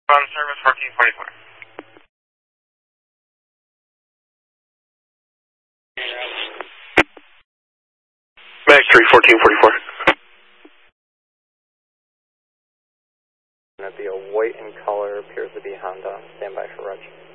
On service 1444. Max 3, 1444. Going to be a white in color, appears to be Honda. Stand by for Reg.